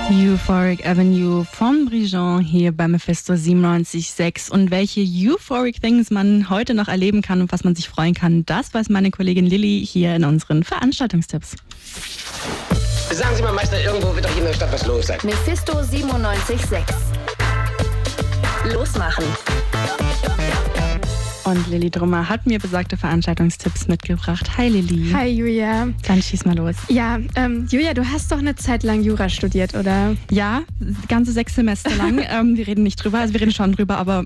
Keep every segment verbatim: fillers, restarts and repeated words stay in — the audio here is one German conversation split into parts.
Euphoric Avenue von Brigitte hier bei Mephisto siebenundneunzig Komma sechs. Und welche Euphoric Things man heute noch erleben kann und was man sich freuen kann, das weiß meine Kollegin Lilly hier in unseren Veranstaltungstipps. Sagen Sie mal, Meister, irgendwo wird doch hier in der Stadt was los sein. Mephisto siebenundneunzig Komma sechs. Losmachen. Und Lilly Drummer hat mir besagte Veranstaltungstipps mitgebracht. Hi Lilly. Hi Julia. Dann schieß mal los. Ja, ähm, Julia, du hast doch eine Zeit lang Jura studiert, oder? Ja, ganze sechs Semester lang. ähm, wir reden nicht drüber, also wir reden schon drüber, aber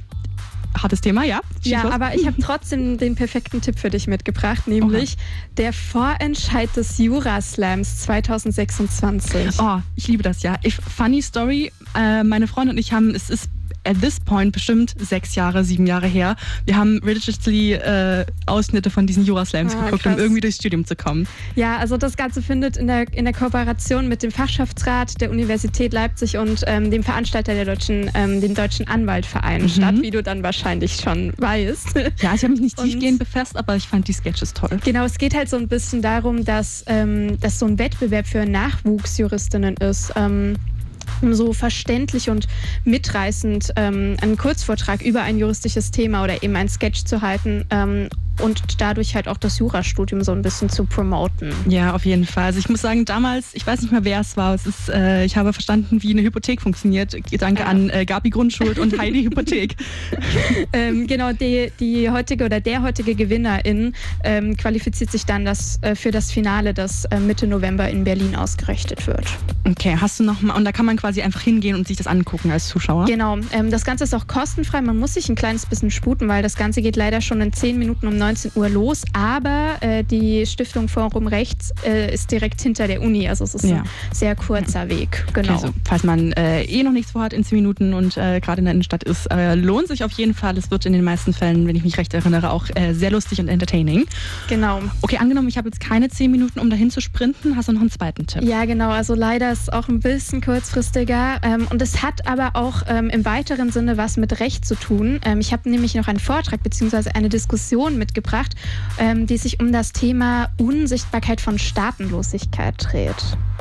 hartes Thema, ja? Schieß ja, los. aber ich habe trotzdem den perfekten Tipp für dich mitgebracht, nämlich Oha. der Vorentscheid des Jura-Slams zwanzig sechsundzwanzig. Oh, ich liebe das, ja. Ich, funny Story, äh, meine Freundin und ich haben, es ist at this point bestimmt sechs Jahre, sieben Jahre her. Wir haben religiously äh, Ausschnitte von diesen Jura-Slams ah, geguckt, krass. um irgendwie durchs Studium zu kommen. Ja, also das Ganze findet in der, in der Kooperation mit dem Fachschaftsrat der Universität Leipzig und ähm, dem Veranstalter der deutschen, ähm, dem Deutschen Anwaltverein mhm. statt, wie du dann wahrscheinlich schon weißt. Ja, ich habe mich nicht tiefgehend befasst, aber ich fand die Sketches toll. Genau, es geht halt so ein bisschen darum, dass ähm, das so ein Wettbewerb für Nachwuchsjuristinnen ist. Ähm, um so verständlich und mitreißend ähm, einen Kurzvortrag über ein juristisches Thema oder eben ein Sketch zu halten ähm, und dadurch halt auch das Jurastudium so ein bisschen zu promoten. Ja, auf jeden Fall. Also ich muss sagen, damals, ich weiß nicht mehr, wer es war, es ist, äh, ich habe verstanden, wie eine Hypothek funktioniert. Danke ja. an äh, Gabi Grundschuld und Heidi Hypothek. ähm, genau, die, die heutige oder der heutige Gewinnerin ähm, qualifiziert sich dann das, äh, für das Finale, das äh, Mitte November in Berlin ausgerichtet wird. Okay, hast du noch mal, und da kann man quasi einfach hingehen und sich das angucken als Zuschauer? Genau, ähm, das Ganze ist auch kostenfrei, man muss sich ein kleines bisschen sputen, weil das Ganze geht leider schon in zehn Minuten um neunzehn Uhr los, aber äh, die Stiftung Forum Rechts äh, ist direkt hinter der Uni, also es ist ja. ein sehr kurzer ja. Weg. Genau. Okay, also, falls man äh, eh noch nichts vorhat in zehn Minuten und äh, gerade in der Innenstadt ist, äh, lohnt sich auf jeden Fall. Es wird in den meisten Fällen, wenn ich mich recht erinnere, auch äh, sehr lustig und entertaining. Genau. Okay, angenommen, ich habe jetzt keine zehn Minuten, um dahin zu sprinten, hast du noch einen zweiten Tipp? Ja, genau, also leider ist es auch ein bisschen kurzfristiger ähm, und es hat aber auch ähm, im weiteren Sinne was mit Recht zu tun. Ähm, ich habe nämlich noch einen Vortrag bzw. eine Diskussion mitgebracht, ähm, die sich um das Thema Unsichtbarkeit von Staatenlosigkeit dreht.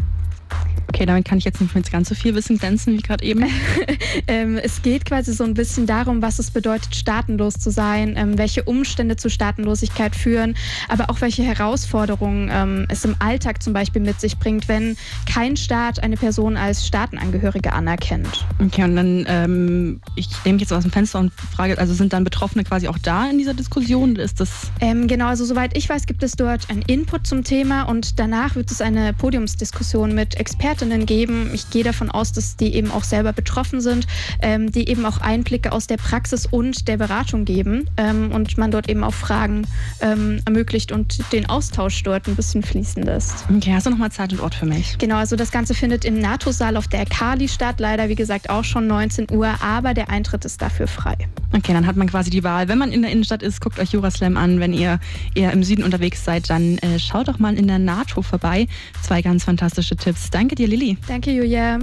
Okay, damit kann ich jetzt nicht mit ganz so viel Wissen glänzen wie gerade eben. ähm, es geht quasi so ein bisschen darum, was es bedeutet, staatenlos zu sein, ähm, welche Umstände zu Staatenlosigkeit führen, aber auch welche Herausforderungen ähm, es im Alltag zum Beispiel mit sich bringt, wenn kein Staat eine Person als Staatenangehörige anerkennt. Okay, und dann, ähm, ich nehme mich jetzt aus dem Fenster und frage, also sind dann Betroffene quasi auch da in dieser Diskussion? Ist das ähm, genau, also soweit ich weiß, gibt es dort einen Input zum Thema und danach wird es eine Podiumsdiskussion mit Expertinnen geben. Ich gehe davon aus, dass die eben auch selber betroffen sind, ähm, die eben auch Einblicke aus der Praxis und der Beratung geben ähm, und man dort eben auch Fragen ähm, ermöglicht und den Austausch dort ein bisschen fließen lässt. Okay, hast du nochmal Zeit und Ort für mich? Genau, also das Ganze findet im NATO-Saal auf der Kali statt, leider wie gesagt auch schon neunzehn Uhr, aber der Eintritt ist dafür frei. Okay, dann hat man quasi die Wahl. Wenn man in der Innenstadt ist, guckt euch Juraslam an. Wenn ihr eher im Süden unterwegs seid, dann äh, schaut doch mal in der NATO vorbei. Zwei ganz fantastische Tipps. Danke dir, Lilly. Danke, Julia.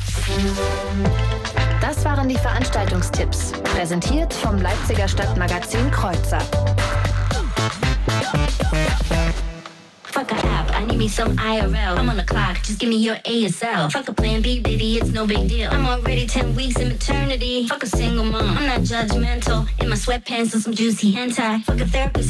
Das waren die Veranstaltungstipps, präsentiert vom Leipziger Stadtmagazin Kreuzer. Fuck a app, I need me some I R L. I'm on the clock, just give me your A S L. Fuck a plan B, baby, it's no big deal. I'm already ten weeks in maternity. Fuck a single mom, I'm not judgmental. In my sweatpants and some juicy hentai. Fuck a therapist.